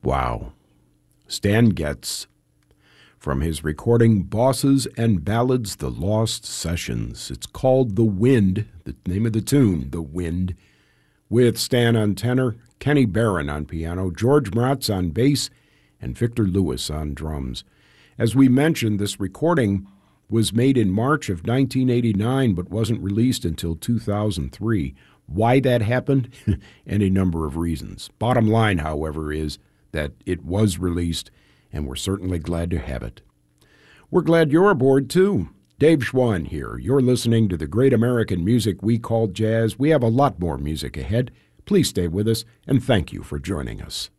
Wow. Stan Getz, from his recording Bosses and Ballads, The Lost Sessions. It's called The Wind, the name of the tune, The Wind, with Stan on tenor, Kenny Barron on piano, George Mratz on bass, and Victor Lewis on drums. As we mentioned, this recording was made in March of 1989 but wasn't released until 2003. Why that happened? Any number of reasons. Bottom line, however, is that it was released, and we're certainly glad to have it. We're glad you're aboard, too. Dave Schwann here. You're listening to the great American music we call jazz. We have a lot more music ahead. Please stay with us, and thank you for joining us.